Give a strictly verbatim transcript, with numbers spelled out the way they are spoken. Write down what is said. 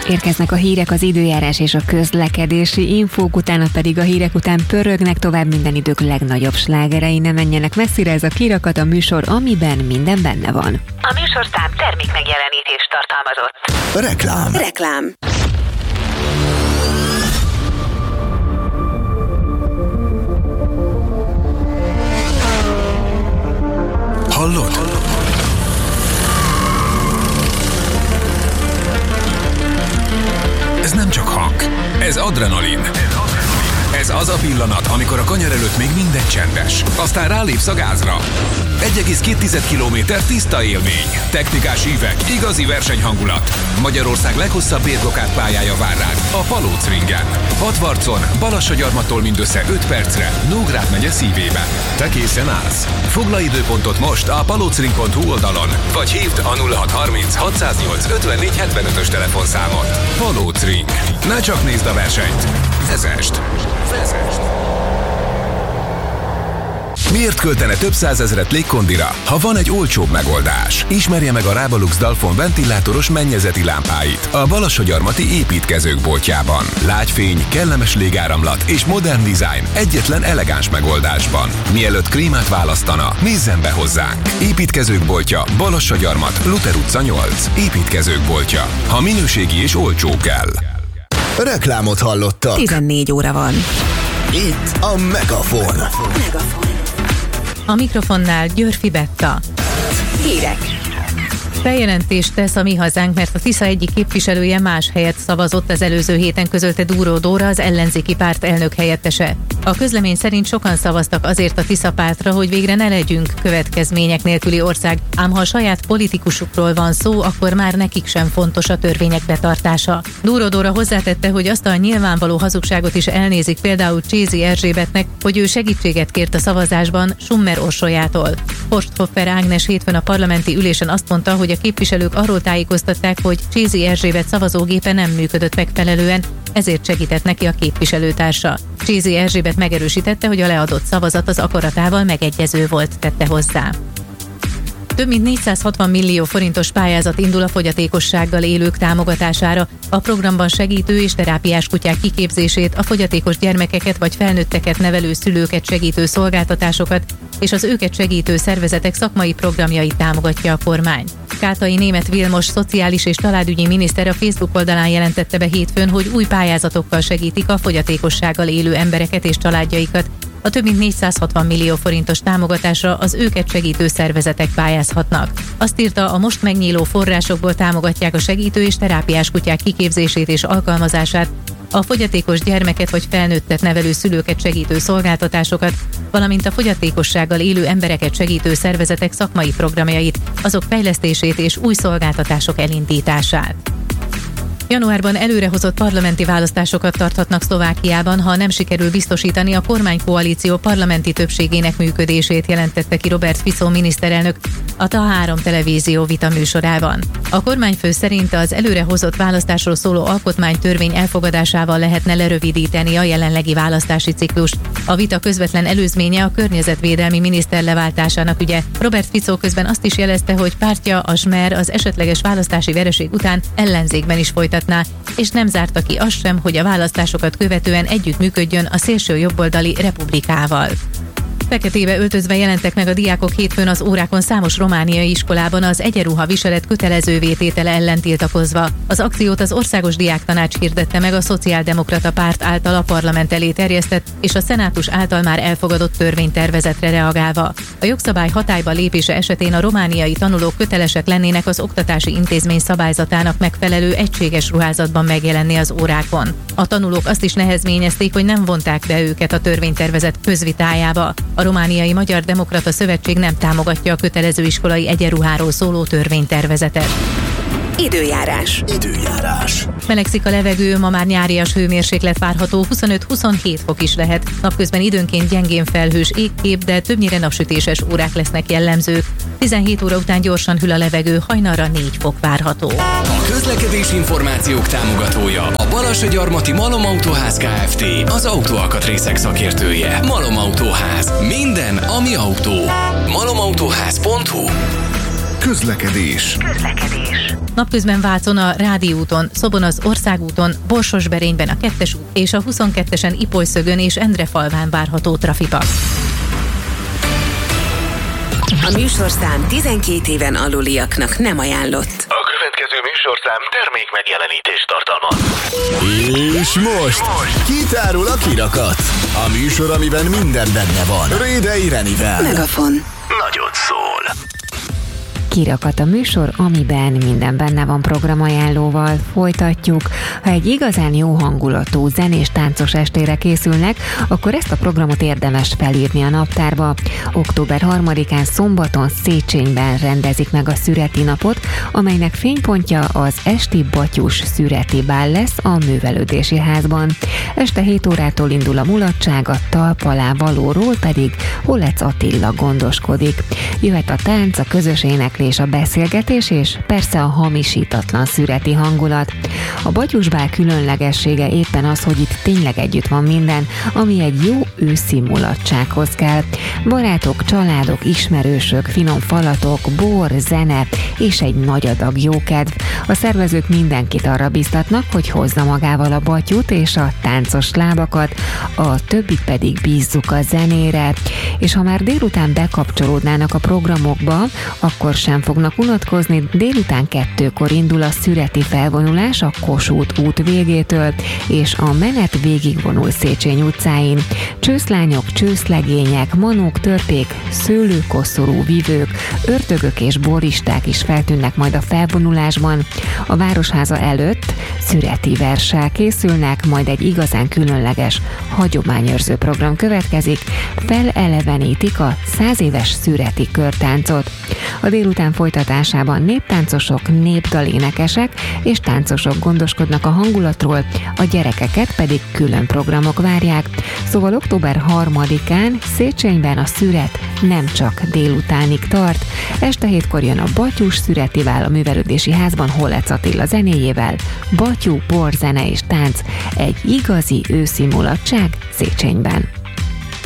Érkeznek a hírek, az időjárás és a közlekedési infók, utána pedig a hírek után pörögnek tovább minden idők legnagyobb slágerei. Ne menjenek messzire, ez a Kirakat, a műsor, amiben minden benne van. A műsorszám termék megjelenítést tartalmazott. Reklám. Reklám. Hallod? Ez nem csak hang, ez adrenalin. Ez az a pillanat, amikor a kanyar előtt még minden csendes. Aztán rálépsz a gázra. egy egész két kilométer tiszta élmény. Technikás ívek, igazi versenyhangulat. Magyarország leghosszabb bérgokát pályája vár rád, a Palóc Ringen. Hatvarcon, Balassagyarmattól mindössze öt percre, Nógrád megye szívében. Te készen állsz? Foglalj időpontot most a palocring pont hu oldalon, vagy hívd a nulla hat harminc hatszáznyolc ötvennégy hetvenötös telefonszámot. Palóc Ring. Ne csak nézd a versenyt, vezest! Vezest! Miért költene több százezret légkondira, ha van egy olcsóbb megoldás? Ismerje meg a Rábalux Dalfon ventilátoros mennyezeti lámpáit a Balassagyarmati építkezők boltjában. Lágyfény, kellemes légáramlat és modern dizájn egyetlen elegáns megoldásban. Mielőtt klímát választana, nézzen be hozzánk. Építkezők boltja, Balassagyarmat, Luther utca nyolc. Építkezők boltja. Ha minőségi és olcsó kell. Reklámot hallottak. tizennégy óra van. Itt a Megafon. Megafon. A mikrofonnál Györfi Betta. Hírek. Feljelentést tesz a Mi Hazánk, mert a Tisza egyik képviselője más helyet szavazott az előző héten, közölte Dúró Dóra, az ellenzéki párt elnök helyettese. A közlemény szerint sokan szavaztak azért a Tisza pártra, hogy végre ne legyünk következmények nélküli ország, ám ha a saját politikusukról van szó, akkor már nekik sem fontos a törvények betartása. Dúró Dóra hozzátette, hogy azt a nyilvánvaló hazugságot is elnézik például Csézi Erzsébetnek, hogy ő segítséget kért a szavazásban Summer Orsolyától. Forsthoffer Ágnes hétfőn a parlamenti ülésen azt mondta, hogy a képviselők arról tájékoztatták, hogy Csézi Erzsébet szavazógépe nem működött megfelelően, ezért segített neki a képviselőtársa. Csézi Erzsébet megerősítette, hogy a leadott szavazat az akaratával megegyező volt, tette hozzá. Több mint négyszázhatvan millió forintos pályázat indul a fogyatékossággal élők támogatására. A programban segítő és terápiás kutyák kiképzését, a fogyatékos gyermekeket vagy felnőtteket nevelő szülőket segítő szolgáltatásokat és az őket segítő szervezetek szakmai programjait támogatja a kormány. Kátai Németh Vilmos szociális és családügyi miniszter a Facebook oldalán jelentette be hétfőn, hogy új pályázatokkal segítik a fogyatékossággal élő embereket és családjaikat. A több mint négyszázhatvan millió forintos támogatásra az őket segítő szervezetek pályázhatnak. Azt írta, a most megnyíló forrásokból támogatják a segítő és terápiás kutyák kiképzését és alkalmazását, a fogyatékos gyermeket vagy felnőttet nevelő szülőket segítő szolgáltatásokat, valamint a fogyatékossággal élő embereket segítő szervezetek szakmai programjait, azok fejlesztését és új szolgáltatások elindítását. Januárban előrehozott parlamenti választásokat tarthatnak Szlovákiában, ha nem sikerül biztosítani a kormánykoalíció parlamenti többségének működését, jelentette ki Robert Fico miniszterelnök a T A három televízió vita műsorában. A kormányfő szerint az előrehozott választásról szóló alkotmánytörvény elfogadásával lehetne lerövidíteni a jelenlegi választási ciklust. A vita közvetlen előzménye a környezetvédelmi miniszter leváltásának ügye. Robert Fico közben azt is jelezte, hogy pártja, a Smer az esetleges választási vereség után ellenzékben is folytatná, és nem zárta ki azt sem, hogy a választásokat követően együttműködjön a szélső jobboldali Republikával. Feketébe öltözve jelentek meg a diákok hétfőn az órákon számos romániai iskolában az egyenruha viselet kötelezővé tétele ellen tiltakozva. Az akciót az Országos Diáktanács hirdette meg a Szociáldemokrata Párt által a parlament elé terjesztett és a szenátus által már elfogadott törvénytervezetre reagálva. A jogszabály hatályba lépése esetén a romániai tanulók kötelesek lennének az oktatási intézmény szabályzatának megfelelő egységes ruházatban megjelenni az órákon. A tanulók azt is nehezményezték, hogy nem vonták be őket a törvénytervezet közvitájába. A Romániai Magyar Demokrata Szövetség nem támogatja a kötelező iskolai egyenruháról szóló törvénytervezetet. Időjárás. Időjárás. Melegszik a levegő, ma már nyárias hőmérséklet várható, huszonöt-huszonhét fok is lehet. Napközben időnként gyengén felhős égkép, de többnyire napsütéses órák lesznek jellemzők. tizenhét óra után gyorsan hűl a levegő, hajnalra négy fok várható. A közlekedés információk támogatója a Balassagyarmati Malom Autóház Kft. Az autóalkatrészek szakértője. Malom Autóház. Minden, ami autó. malom autóház pont hu. Közlekedés. Közlekedés. Napközben Vácon a Rádi úton, Szobon az Országúton, Borsosberényben a kettes út és a huszonkettesen Ipolyszögön és Endrefalván várható trafika. A műsorszám tizenkét éven aluliaknak nem ajánlott. A következő műsorszám termék megjelenítést tartalmaz. És most kitárul a kirakat. A műsor, amiben minden benne van. Rédei Renivel. Megafon. Nagyon szól. Kirakat a műsor, amiben minden benne van programajánlóval. Folytatjuk. Ha egy igazán jó hangulatú zenés táncos estére készülnek, akkor ezt a programot érdemes felírni a naptárba. október harmadikán szombaton Széchenyben rendezik meg a Szüreti napot, amelynek fénypontja az esti batyus szüreti bál lesz a Művelődési Házban. Este hét órától indul a mulatság, a talp alá valóról pedig Hollec Attila gondoskodik. Jöhet a tánc, a közös éneklés, a beszélgetés és persze a hamisítatlan szüreti hangulat. A batyusbál különlegessége éppen az, hogy itt tényleg együtt van minden, ami egy jó őszi mulatsághoz kell. Barátok, családok, ismerősök, finom falatok, bor, zene és egy nagy adag jókedv. A szervezők mindenkit arra biztatnak, hogy hozza magával a batyut és a táncos lábakat, a többit pedig bízzuk a zenére. És ha már délután bekapcsolódnának a programokba, akkor sem fognak unatkozni. Délután kettőkor indul a szüreti felvonulás a Kossuth út végétől, és a menet végigvonul Széchenyi utcáin. Csőszlányok, csőszlegények, manók, törpék, szőlőkoszorú vivők, ördögök és boristák is feltűnnek majd a felvonulásban. A Városháza előtt szüreti verssel készülnek, majd egy igazán különleges hagyományőrző program következik, felelevenítik a száz éves szüreti körtáncot. A délután folytatásában néptáncosok, népdalénekesek és táncosok gondoskodnak a hangulatról, a gyerekeket pedig külön programok várják. Szóval október harmadikán Széchenyben a szüret nem csak délutánig tart. Este hétkor jön a batyus szüretivel a Művelődési Házban Hollec Attila zenéjével. Batyú, borzene és tánc, egy igazi őszi mulatság Széchenyben.